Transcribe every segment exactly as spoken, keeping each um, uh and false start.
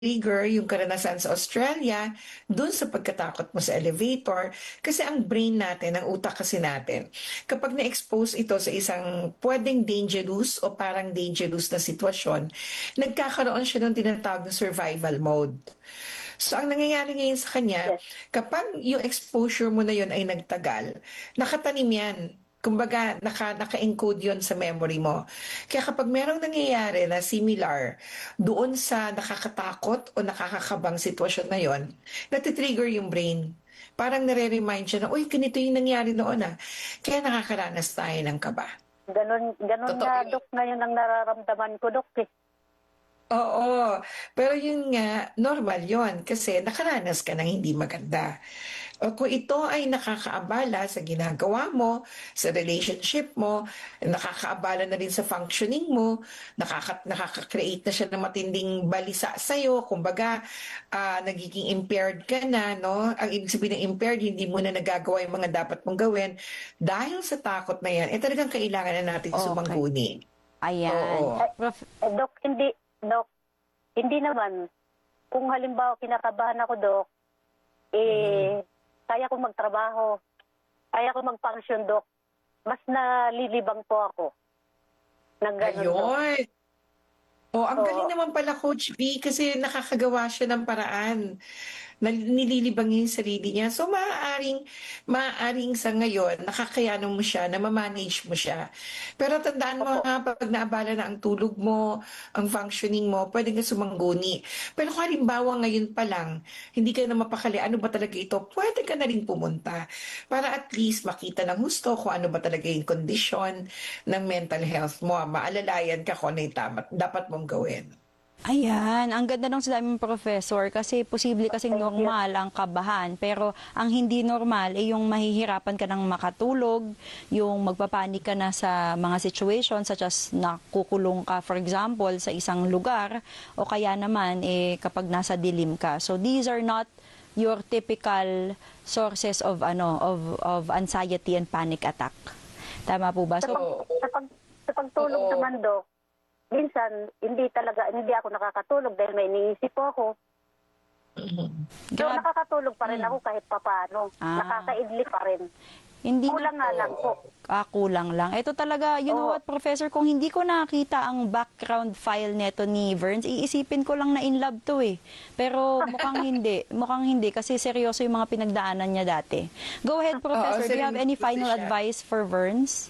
trigger yung karanasan sa Australia dun sa pagkatakot mo sa elevator kasi ang brain natin, ang utak kasi natin, kapag na-expose ito sa isang pwedeng dangerous o parang dangerous na sitwasyon, nagkakaroon siya ng tinatawag na survival mode. So, ang nangyayari ngayon sa kanya, Yes. kapag yung exposure mo na yun ay nagtagal, nakatanim yan. Kumbaga, naka, naka-encode yun sa memory mo. Kaya kapag merong nangyayari na similar doon sa nakakatakot o nakakakabang sitwasyon na yon, natitrigger yung brain. Parang nare-remind siya na, uy, ganito yung nangyari noon ah. Kaya nakakaranas tayo ng kaba. Ganun, ganun Totoo nga, yun. Dok, ngayon ang nararamdaman ko, Dok. Eh. Oo, pero yun nga, normal yon kasi nakaranas ka ng hindi maganda. O kung ito ay nakakaabala sa ginagawa mo, sa relationship mo, nakakaabala na rin sa functioning mo, nakaka, nakaka-create na siya ng matinding balisa sa'yo, kumbaga, ah, nagiging impaired ka na, no? Ang ibig sabihin ng impaired, hindi mo na nagagawa yung mga dapat mong gawin. Dahil sa takot na yan, eh talagang kailangan na natin Okay. sumangguni. Ayan. Oo. Prof, Eh, Dok, hindi, Dok, hindi naman. Kung halimbawa kinakabahan ako, Dok, eh, kaya ko magtrabaho, kaya ko mag-function, Dok, mas nalilibang po ako. Nang ganun, Dok. Ayun. Oh, ang Oo. galing naman pala, Coach B, kasi nakakagawa siya ng paraan na nililibang niya yung sarili niya. So, maaaring, maaaring sa ngayon, nakakayanan mo siya, na ma-manage mo siya. Pero tandaan mo Opo. nga, pag naabala na ang tulog mo, ang functioning mo, pwede ka sumangguni. Pero kung halimbawa ngayon pa lang, hindi ka na mapakali, ano ba talaga ito, pwede ka na rin pumunta. Para at least makita ng gusto kung ano ba talaga yung kondisyon ng mental health mo. Maalalayan ka kung ano yung tama, dapat mong gawin. ayan, ang ganda ng sinabi ng professor kasi posible kasing Thank you. normal ang kabahan pero ang hindi normal ay yung mahihirapan ka ng makatulog, yung magpapanik ka na sa mga situations such as nakukulong ka for example sa isang lugar o kaya naman eh kapag nasa dilim ka. So these are not your typical sources of ano of of anxiety and panic attack. Tama po ba? Sa, So pag, sa, pag, sa pagtulog Oo. naman, Dok, minsan, hindi talaga, hindi ako nakakatulog dahil may iniisip po ako. So, Grab- nakakatulog pa rin ako kahit papano. Ah. Nakakaidli pa rin. hindi Kulang nga lang po. Ah, kulang lang. Ito talaga, you know Oo. what, Professor, kung hindi ko nakita ang background file neto ni Verns, iisipin ko lang na in love to eh. Pero mukhang hindi. Mukhang hindi kasi seryoso yung mga pinagdaanan niya dati. Go ahead, Professor. Do you have any seryoso final siya. advice for Verns?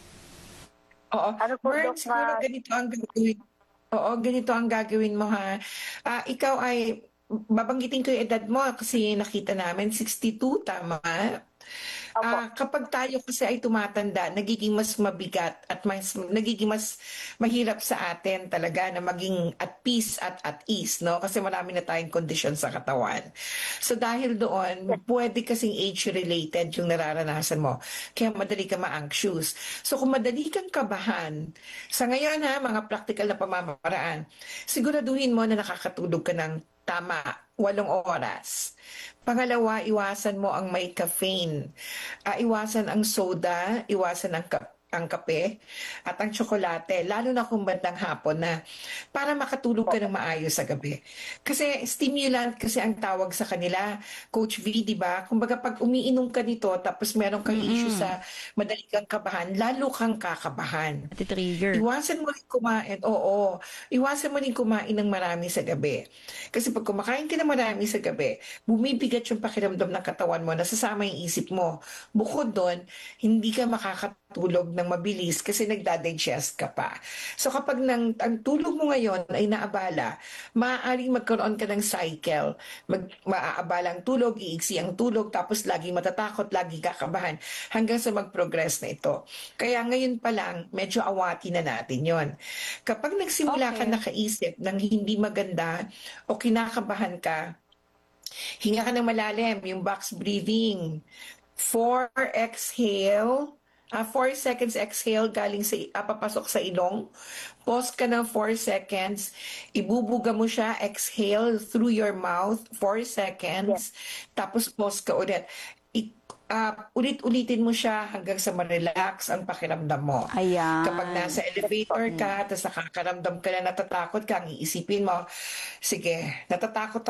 Oo. Ano po, Vern, Doc, siguro ma- ganito ang gagawin. Oo, ganito ang gagawin mo ha. Ah, ikaw ay, babanggitin ko yung edad mo kasi nakita namin, sixty-two, tama? Opo. Ah, kapag tayo kasi ay tumatanda, nagiging mas mabigat at mas nagiging mas mahirap sa atin talaga na maging at peace at at ease, no? Kasi marami na tayong kondisyon sa katawan. So dahil doon, pwede kasing age-related yung nararanasan mo. Kaya madali ka ma-anxious. So kung madali kang kabahan, sa ngayon ha, mga practical na pamamaraan, siguraduhin mo na nakakatulog ka ng tama, walong oras. Pangalawa, iwasan mo ang may caffeine. Ah, iwasan ang soda, iwasan ang ka- ang kape at ang tsokolate, lalo na kung bandang hapon na, para makatulog ka ng maayos sa gabi. Kasi stimulant kasi ang tawag sa kanila, Coach V, di ba? Kumbaga pag umiinom ka nito tapos meron kang issue sa madali kang kabahan, lalo kang kakabahan. Ati-trigger. Iwasan mo rin kumain, oo. Iwasan mo rin kumain ng marami sa gabi. Kasi pag kumakain ka ng marami sa gabi, bumibigat yung pakiramdam ng katawan mo, nasasama yung isip mo. Bukod doon, hindi ka makakatulog ng mabilis kasi nagdadigest ka pa. So kapag nang, ang tulog mo ngayon ay naabala, maaaring magkaroon ka ng cycle. Mag, maaabala ang tulog, iiksi ang tulog, tapos lagi matatakot, lagi kakabahan, hanggang sa mag-progress na ito. Kaya ngayon pa lang, medyo awati na natin yon. Kapag nagsimula ka Okay. nakaisip ng hindi maganda o kinakabahan ka, hinga ka ng malalim, yung box breathing. Four exhale, ah, four seconds exhale galing sa, ah, papasok sa ilong. Pause ka ng four seconds. Ibubuga mo siya, exhale through your mouth, four seconds. Tapos pause ka ulit. I- ah, ulit-ulitin mo siya hanggang sa ma-relax ang pakiramdam mo. Ayan. Kapag nasa elevator ka, tapos nakakaramdam ka na natatakot ka, ang iisipin mo, sige, natatakot